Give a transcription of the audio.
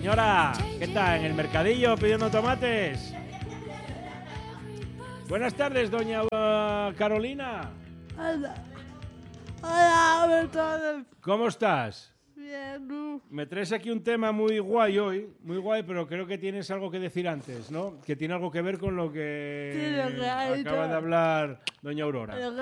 Señora, ¿qué está? ¿En el mercadillo pidiendo tomates? Buenas tardes, doña Carolina. Hola. Hola, Bertone. ¿Cómo estás? Bien, ¿tú? Me traes aquí un tema muy guay hoy, muy guay, pero creo que tienes algo que decir antes, ¿no? Que tiene algo que ver con lo que Sí, lo que ha acaba dicho. de hablar doña Aurora. Lo que